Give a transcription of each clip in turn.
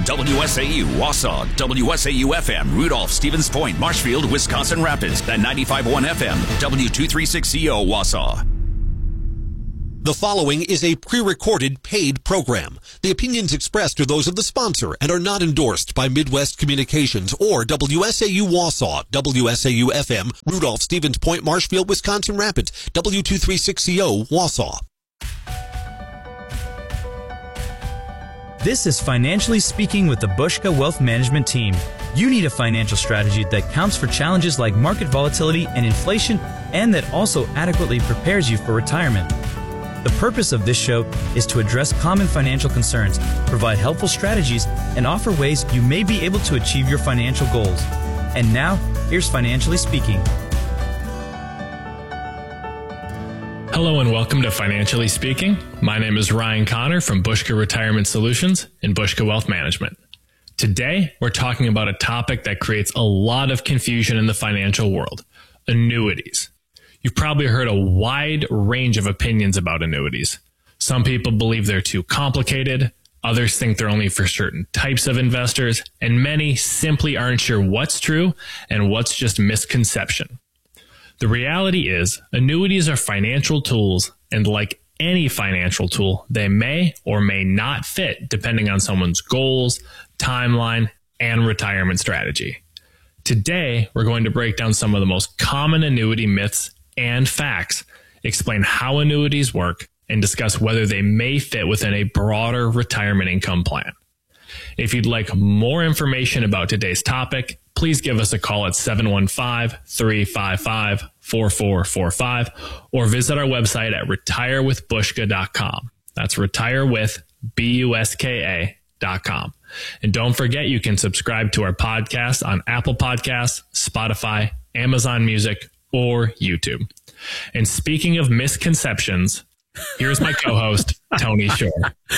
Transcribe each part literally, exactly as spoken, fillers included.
W S A U, Wausau, W S A U F M, Rudolph, Stevens Point, Marshfield, Wisconsin Rapids, and ninety-five point one F M, W two thirty-six C O, Wausau. The following is a pre-recorded paid program. The opinions expressed are those of the sponsor and are not endorsed by Midwest Communications or W S A U Wausau, W S A U F M, Rudolph, Stevens Point, Marshfield, Wisconsin Rapids, W two thirty-six C O, Wausau. This is Financially Speaking with the Bushka Wealth Management Team. You need a financial strategy that counts for challenges like market volatility and inflation, and that also adequately prepares you for retirement. The purpose of this show is to address common financial concerns, provide helpful strategies, and offer ways you may be able to achieve your financial goals. And now, here's Financially Speaking. Hello and welcome to Financially Speaking. My name is Ryan Connor from Bushka Retirement Solutions and Bushka Wealth Management. Today, we're talking about a topic that creates a lot of confusion in the financial world: annuities. You've probably heard a wide range of opinions about annuities. Some people believe they're too complicated, others think they're only for certain types of investors, and many simply aren't sure what's true and what's just misconception. The reality is, annuities are financial tools, and like any financial tool, they may or may not fit depending on someone's goals, timeline, and retirement strategy. Today, we're going to break down some of the most common annuity myths and facts, explain how annuities work, and discuss whether they may fit within a broader retirement income plan. If you'd like more information about today's topic, please give us a call at seven one five, three five five, four four four five or visit our website at retire with bushka dot com. That's retire with B U S K A dot com. And don't forget, you can subscribe to our podcast on Apple Podcasts, Spotify, Amazon Music, or YouTube. And speaking of misconceptions, here's my co-host, Tony Shore.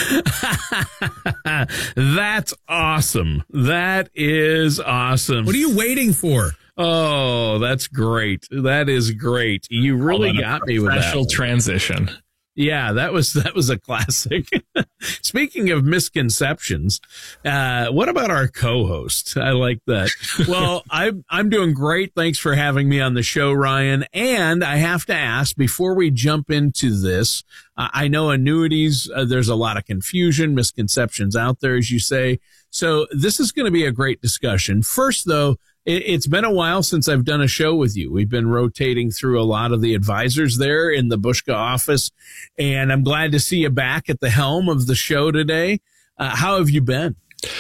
That's awesome. That is awesome. What are you waiting for? Oh, that's great. That is great. You really got me with that. Special transition. Yeah, that was that was a classic. Speaking of misconceptions, uh, what about our co-host? I like that. Well, I'm I'm doing great. Thanks for having me on the show, Ryan. And I have to ask, before we jump into this, uh, I know annuities, uh, there's a lot of confusion, misconceptions out there, as you say. So this is going to be a great discussion. First, though, it's been a while since I've done a show with you. We've been rotating through a lot of the advisors there in the Bushka office, and I'm glad to see you back at the helm of the show today. Uh, how have you been?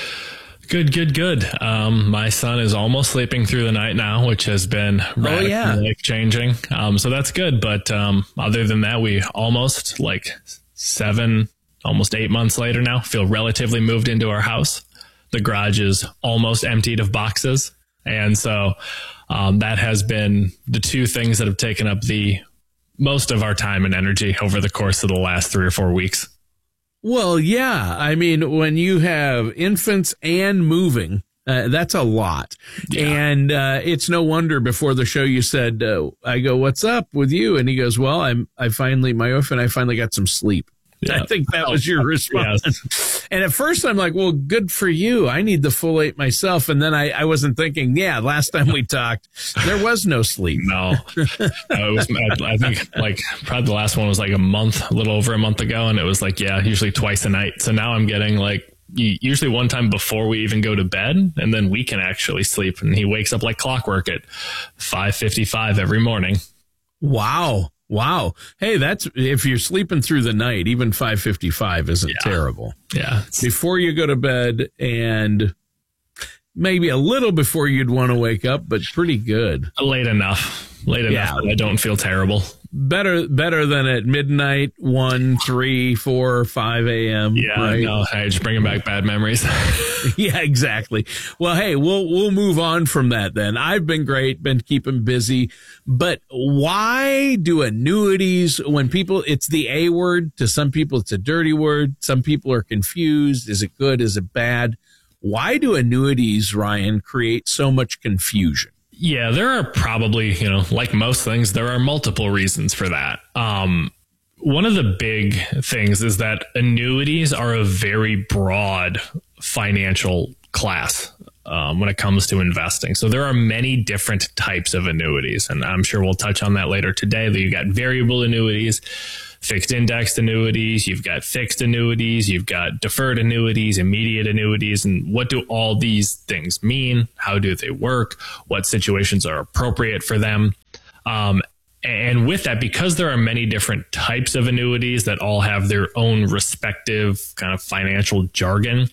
Good, good, good. Um, my son is almost sleeping through the night now, which has been radically oh, yeah. life changing. Um, so that's good. But um, other than that, we almost like seven, almost eight months later now feel relatively moved into our house. The garage is almost emptied of boxes. And so um, that has been the two things that have taken up the most of our time and energy over the course of the last three or four weeks. Well, yeah. I mean, when you have infants and moving, uh, that's a lot. Yeah. And uh, it's no wonder before the show you said, uh, I go, what's up with you? And he goes, well, I'm I finally, my wife and I finally got some sleep. Yeah. I think that was your response. Yes. And at first I'm like, well, good for you. I need the full eight myself. And then I, I wasn't thinking, yeah, last time we talked, there was no sleep. No, no it was, I think like probably the last one was like a month, a little over a month ago. And it was like, yeah, usually twice a night. So now I'm getting like usually one time before we even go to bed, and then we can actually sleep. And he wakes up like clockwork at five fifty-five every morning. Wow. Wow. Hey, that's if you're sleeping through the night, even five fifty-five isn't yeah. terrible. Yeah. Before you go to bed and maybe a little before you'd want to wake up, but pretty good. Late enough. Late enough yeah. that I don't feel terrible. Better better than at midnight, one, three, four, five a.m. Yeah, right? no, hey, just bringing back bad memories. Yeah, exactly. Well, hey, we'll we'll move on from that then. I've been great, been keeping busy, but why do annuities, when people, it's the A word, to some people it's a dirty word, some people are confused, is it good, is it bad? Why do annuities, Ryan, create so much confusion? Yeah, there are probably, you know, like most things, there are multiple reasons for that. Um, one of the big things is that annuities are a very broad financial class um, when it comes to investing. So there are many different types of annuities, and I'm sure we'll touch on that later today. That you've got variable annuities, fixed indexed annuities, you've got fixed annuities, you've got deferred annuities, immediate annuities, and what do all these things mean? How do they work? What situations are appropriate for them? Um, and with that, because there are many different types of annuities that all have their own respective kind of financial jargon,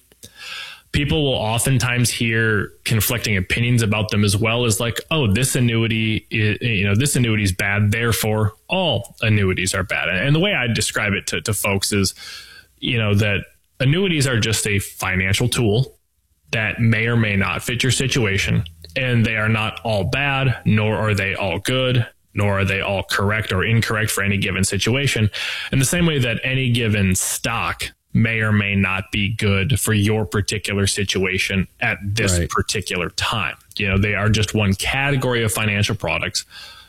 people will oftentimes hear conflicting opinions about them, as well as like, oh, this annuity is, you know, this annuity is bad, therefore all annuities are bad. And the way I describe it to, to folks is, you know, that annuities are just a financial tool that may or may not fit your situation. And they are not all bad, nor are they all good, nor are they all correct or incorrect for any given situation. In the same way that any given stock may or may not be good for your particular situation at this right. particular time. You know, they are just one category of financial products.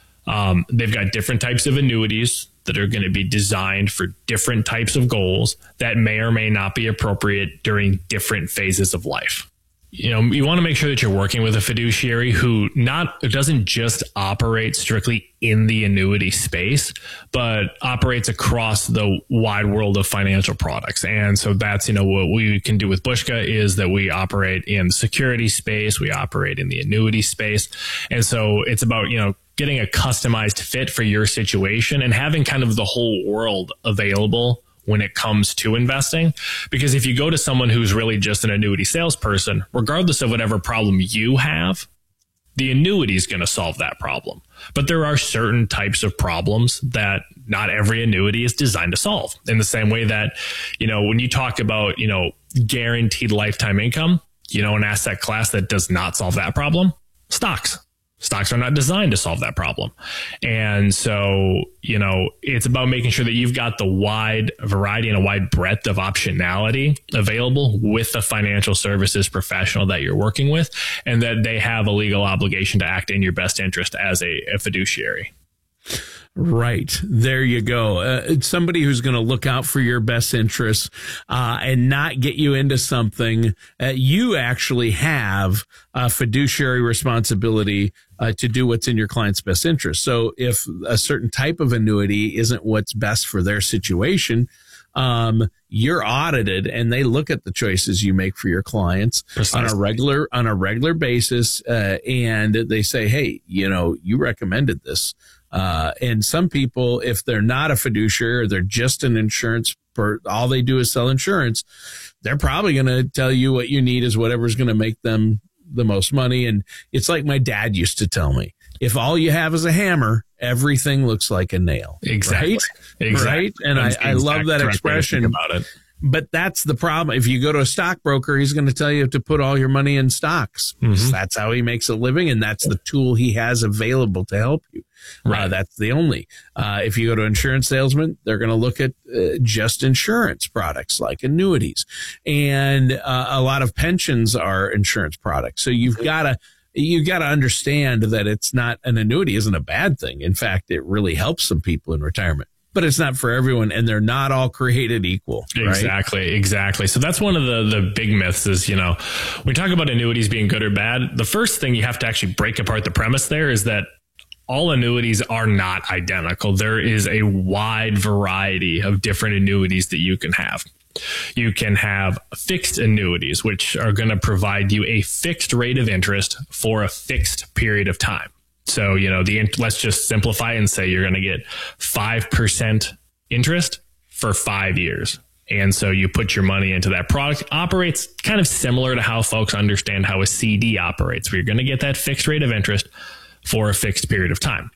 Um, they've got different types of annuities that are going to be designed for different types of goals that may or may not be appropriate during different phases of life. You know, you want to make sure that you're working with a fiduciary who not doesn't just operate strictly in the annuity space, but operates across the wide world of financial products. And so that's, you know, what we can do with Bushka is that we operate in the security space, we operate in the annuity space. And so it's about, you know, getting a customized fit for your situation and having kind of the whole world available when it comes to investing. Because if you go to someone who's really just an annuity salesperson, regardless of whatever problem you have, the annuity is going to solve that problem. But there are certain types of problems that not every annuity is designed to solve. In the same way that, you know, when you talk about, you know, guaranteed lifetime income, you know, an asset class that does not solve that problem, stocks. Stocks are not designed to solve that problem. And so, you know, it's about making sure that you've got the wide variety and a wide breadth of optionality available with the financial services professional that you're working with, and that they have a legal obligation to act in your best interest as a, a fiduciary. Right. There you go. Uh, it's somebody who's going to look out for your best interests uh, and not get you into something. Uh, you actually have a fiduciary responsibility uh, to do what's in your client's best interest. So if a certain type of annuity isn't what's best for their situation, um, you're audited and they look at the choices you make for your clients Precisely. on a regular, on a regular basis. Uh, and they say, hey, you know, you recommended this. Uh, and some people, if they're not a fiduciary or they're just an insurance, per, all they do is sell insurance, they're probably going to tell you what you need is whatever's going to make them the most money. And it's like my dad used to tell me, if all you have is a hammer, everything looks like a nail. Exactly. Right? Exactly. Right? And I, I love that expression. About it. But that's the problem. If you go to a stockbroker, he's going to tell you to put all your money in stocks. Mm-hmm. That's how he makes a living, and that's the tool he has available to help you. Right. Uh, that's the only. Uh, if you go to insurance salesman, they're going to look at uh, just insurance products like annuities, and uh, a lot of pensions are insurance products. So you've got to you got to understand that it's not an annuity isn't a bad thing. In fact, it really helps some people in retirement. But it's not for everyone, and they're not all created equal. Right? Exactly, exactly. So that's one of the, the big myths is, you know, when we talk about annuities being good or bad, the first thing you have to actually break apart the premise there is that all annuities are not identical. There is a wide variety of different annuities that you can have. You can have fixed annuities, which are going to provide you a fixed rate of interest for a fixed period of time. So, you know, the let's just simplify and say you're going to get five percent interest for five years. And so you put your money into that product. Operates kind of similar to how folks understand how a C D operates, where you're going to get that fixed rate of interest for a fixed period of time.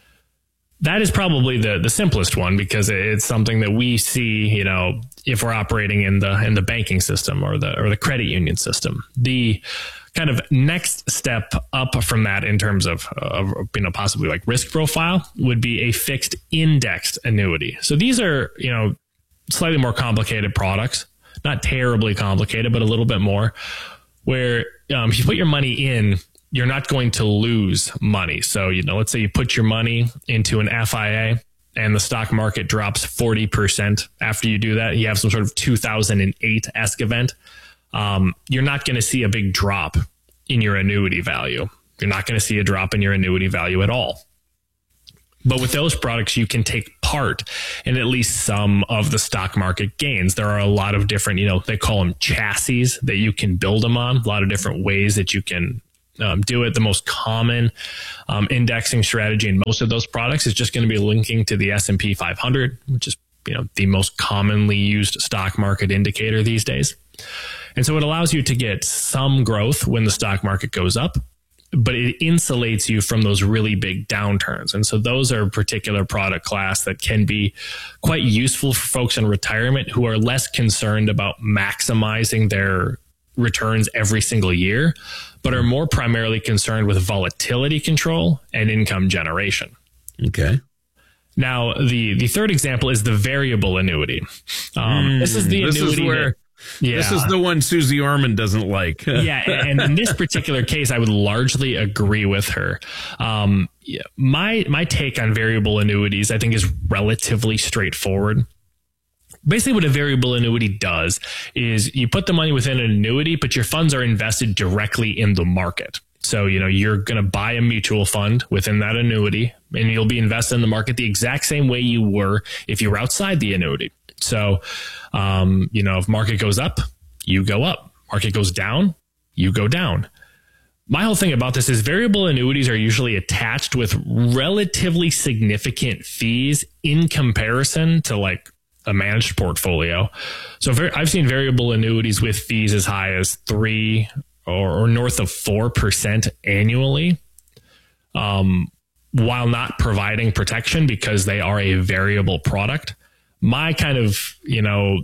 That is probably the the simplest one because it's something that we see, you know, if we're operating in the in the banking system or the or the credit union system. The kind of next step up from that in terms of, of you know, possibly like risk profile would be a fixed indexed annuity. So these are, you know, slightly more complicated products, not terribly complicated, but a little bit more, where um, if you put your money in, you're not going to lose money. So, you know, let's say you put your money into an F I A and the stock market drops forty percent after you do that. You have some sort of two thousand eight-esque event. um, you're not going to see a big drop in your annuity value. You're not going to see a drop in your annuity value at all. But with those products, you can take part in at least some of the stock market gains. There are a lot of different, you know, they call them chassis that you can build them on, a lot of different ways that you can um, do it. The most common um, indexing strategy in most of those products is just going to be linking to the S and P five hundred, which is, you know, the most commonly used stock market indicator these days. And so it allows you to get some growth when the stock market goes up, but it insulates you from those really big downturns. And so those are a particular product class that can be quite useful for folks in retirement who are less concerned about maximizing their returns every single year, but are more primarily concerned with volatility control and income generation. Okay. Now, the, the third example is the variable annuity. Um, mm, this is the this annuity is where- that, Yeah. This is the one Susie Orman doesn't like. Yeah. And in this particular case, I would largely agree with her. Um, yeah, my, my take on variable annuities, I think, is relatively straightforward. Basically, what a variable annuity does is you put the money within an annuity, but your funds are invested directly in the market. So, you know, you're going to buy a mutual fund within that annuity, and you'll be invested in the market the exact same way you were if you were outside the annuity. So, um, you know, if market goes up, you go up. Market goes down, you go down. My whole thing about this is variable annuities are usually attached with relatively significant fees in comparison to like a managed portfolio. So I've seen variable annuities with fees as high as three or, or north of four percent annually, um, while not providing protection because they are a variable product. My kind of, you know,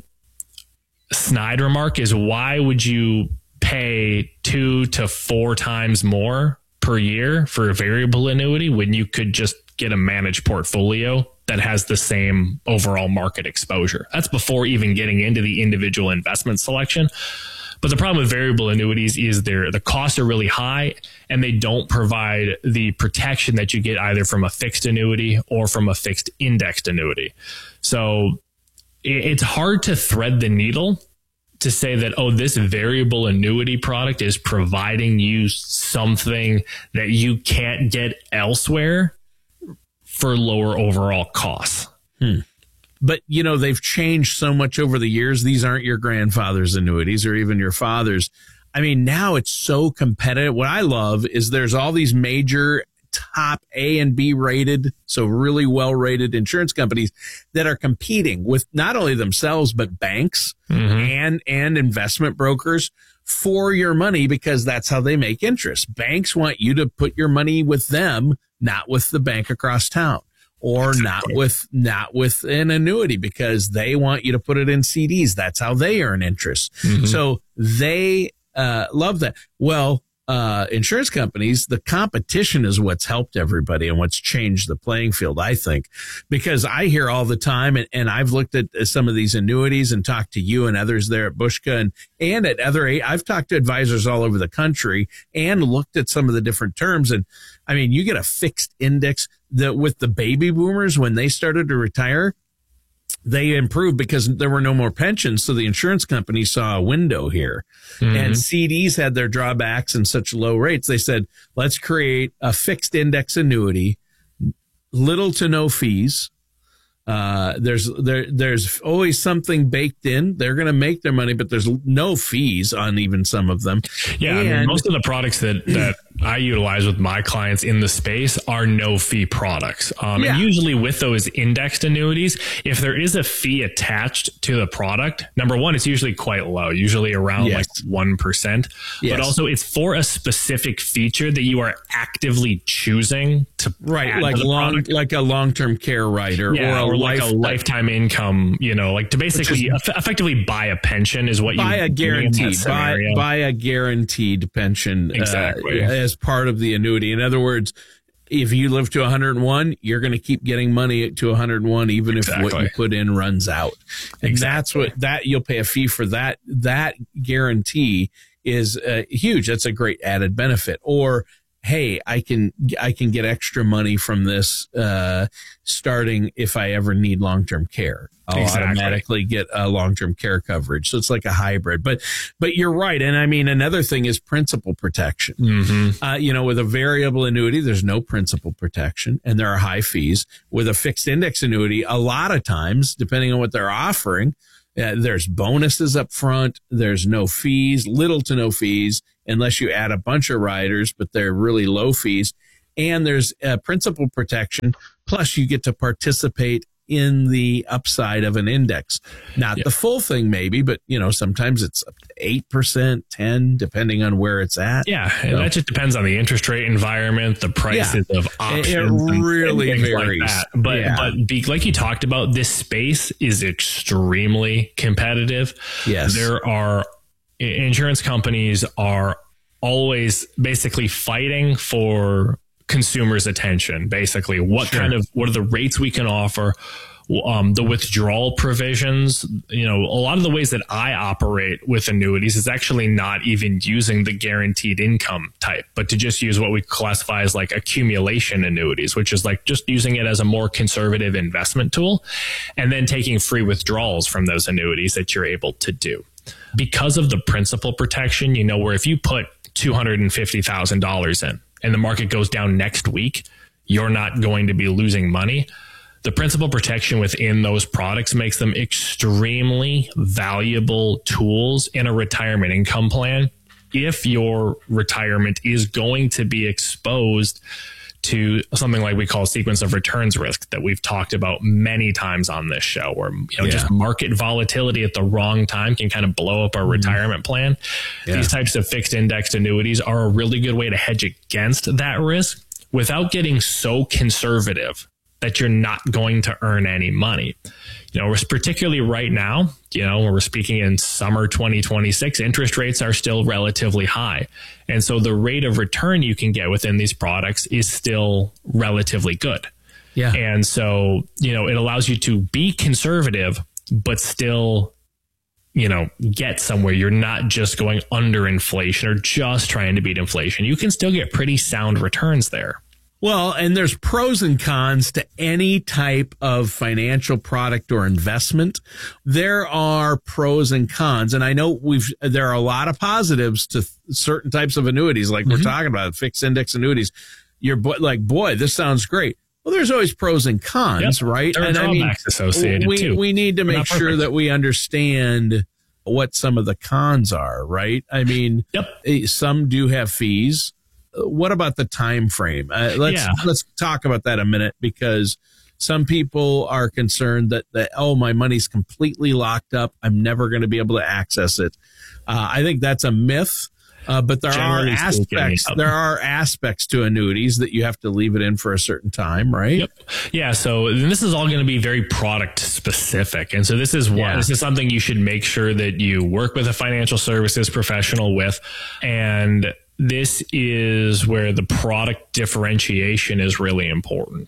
snide remark is, why would you pay two to four times more per year for a variable annuity when you could just get a managed portfolio that has the same overall market exposure? That's before even getting into the individual investment selection. But the problem with variable annuities is they're, the costs are really high, and they don't provide the protection that you get either from a fixed annuity or from a fixed indexed annuity. So it's hard to thread the needle to say that, oh, this variable annuity product is providing you something that you can't get elsewhere for lower overall costs. Hmm. But, you know, they've changed so much over the years. These aren't your grandfather's annuities or even your father's. I mean, now it's so competitive. What I love is there's all these major top A and B rated, so really well rated insurance companies that are competing with not only themselves, but banks mm-hmm. and, and investment brokers for your money, because that's how they make interest. Banks want you to put your money with them, not with the bank across town. Or exactly. not with not with an annuity, because they want you to put it in C Ds. That's how they earn interest. Mm-hmm. So they uh, love that. Well, uh, insurance companies, the competition is what's helped everybody and what's changed the playing field, I think, because I hear all the time, and, and I've looked at some of these annuities and talked to you and others there at Bushka and, and at other, I've talked to advisors all over the country and looked at some of the different terms. And I mean, you get a fixed index that with the baby boomers, when they started to retire, they improved because there were no more pensions. So the insurance company saw a window here, mm-hmm. and C Ds had their drawbacks and such low rates. They said, let's create a fixed index annuity, little to no fees. Uh, there's, there, there's always something baked in. They're going to make their money, but there's no fees on even some of them. Yeah. And, I mean, most of the products that, that I utilize with my clients in the space are no fee products. Um, yeah. And usually with those indexed annuities, if there is a fee attached to the product, number one, it's usually quite low, usually around yes. like one percent, yes. but also it's for a specific feature that you are actively choosing to right. Like long, product. like a long-term care rider yeah, or a or like a lifetime income, you know, like to basically is, effectively buy a pension is what you buy a guaranteed, buy, buy a guaranteed pension exactly. uh, as part of the annuity. In other words, if you live to one hundred one, you're going to keep getting money to one hundred one, even exactly. if what you put in runs out. And exactly. that's what that you'll pay a fee for that. That guarantee is uh, huge. That's a great added benefit. Or hey, I can I can get extra money from this uh, starting if I ever need long-term care. I'll exactly. automatically get a long-term care coverage. So it's like a hybrid. But but you're right. And I mean, another thing is principal protection. Mm-hmm. Uh, you know, with a variable annuity, there's no principal protection and there are high fees. With a fixed index annuity, a lot of times, depending on what they're offering, uh, there's bonuses up front. There's no fees, little to no fees, unless you add a bunch of riders, but they're really low fees. And there's uh, principal protection. Plus, you get to participate in the upside of an index. Not yep. the full thing, maybe, but, you know, sometimes it's eight percent, ten, depending on where it's at. Yeah. And so, that just depends on the interest rate environment, the prices yeah, of options. It really and varies. Like that. But, yeah. but be, like you talked about, this space is extremely competitive. Yes. There are insurance companies are always basically fighting for consumers' attention. Basically, what sure. kind of what are the rates we can offer, um, the withdrawal provisions. You know, a lot of the ways that I operate with annuities is actually not even using the guaranteed income type, but to just use what we classify as like accumulation annuities, which is like just using it as a more conservative investment tool, and then taking free withdrawals from those annuities that you're able to do. Because of the principal protection, you know, where if you put two hundred fifty thousand dollars in and the market goes down next week, you're not going to be losing money. The principal protection within those products makes them extremely valuable tools in a retirement income plan if your retirement is going to be exposed to something like we call sequence of returns risk that we've talked about many times on this show, where you know yeah. just market volatility at the wrong time can kind of blow up our mm-hmm. retirement plan. Yeah. These types of fixed indexed annuities are a really good way to hedge against that risk without getting so conservative that you're not going to earn any money. You know, particularly right now, you know, when we're speaking in summer twenty twenty-six, interest rates are still relatively high. And so the rate of return you can get within these products is still relatively good. Yeah. And so, you know, it allows you to be conservative, but still, you know, get somewhere. You're not just going under inflation or just trying to beat inflation. You can still get pretty sound returns there. Well, and there's pros and cons to any type of financial product or investment. There are pros and cons. And I know we've, there are a lot of positives to certain types of annuities, like mm-hmm. we're talking about fixed index annuities. You're like, boy, this sounds great. Well, there's always pros and cons, yep. right? There are and drawbacks I mean, associated we, too. We need to We're make sure that we understand what some of the cons are, right? I mean, yep. some do have fees. What about the time frame? Uh, let's yeah. let's talk about that a minute, because some people are concerned that, that oh, my money's completely locked up, I'm never going to be able to access it. Uh, I think that's a myth. Uh, but there Generally are aspects. Speaking, there are aspects to annuities that you have to leave it in for a certain time, right? Yep. Yeah. So this is all going to be very product specific, and so this is what yeah. this is something you should make sure that you work with a financial services professional with, and this is where the product differentiation is really important.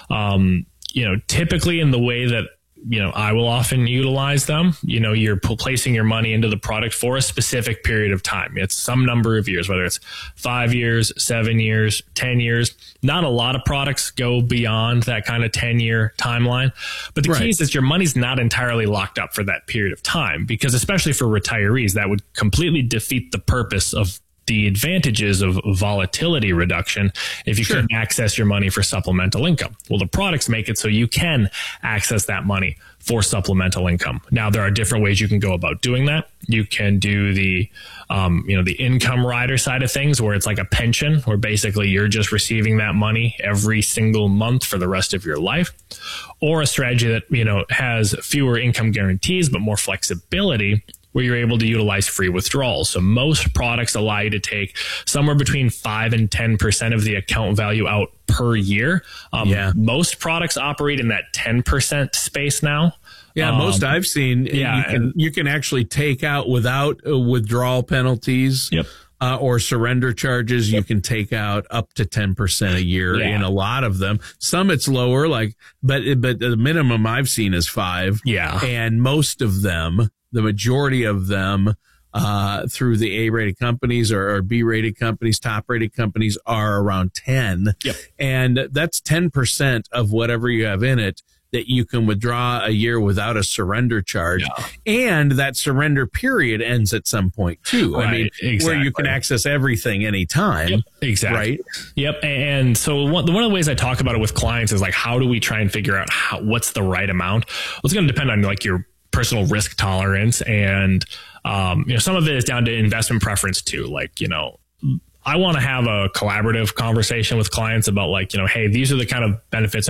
Um, you know, typically in the way that, you know, I will often utilize them, you know, you're placing your money into the product for a specific period of time. It's some number of years, whether it's five years, seven years, ten years. Not a lot of products go beyond that kind of ten year timeline. But the right. key is that your money's not entirely locked up for that period of time, because especially for retirees, that would completely defeat the purpose of the advantages of volatility reduction if you sure. can access your money for supplemental income. Well, the products make it so you can access that money for supplemental income. Now, there are different ways you can go about doing that. You can do the, um, you know, the income rider side of things, where it's like a pension, where basically you're just receiving that money every single month for the rest of your life, or a strategy that, you know, has fewer income guarantees, but more flexibility, where you're able to utilize free withdrawals. So most products allow you to take somewhere between five and ten percent of the account value out per year. Um, yeah. Most products operate in that ten percent space now. Yeah, um, most I've seen, yeah, you can, and, you can actually take out without uh, withdrawal penalties. Yep. Uh, or surrender charges. Yep. You can take out up to ten percent a year yeah. in a lot of them. Some it's lower, like, but, but the minimum I've seen is five. Yeah. And most of them, the majority of them, uh, through the A-rated companies or, or B-rated companies, top-rated companies are around ten. Yep. And that's ten percent of whatever you have in it that you can withdraw a year without a surrender charge. Yeah. And that surrender period ends at some point too. Right, I mean, exactly. where you can access everything anytime. Yep, exactly. Right. Yep. And so one, one of the ways I talk about it with clients is like, how do we try and figure out how, what's the right amount? Well, it's going to depend on like your personal risk tolerance. And, um, you know, some of it is down to investment preference too. Like, you know, I want to have a collaborative conversation with clients about like, you know, hey, these are the kind of benefits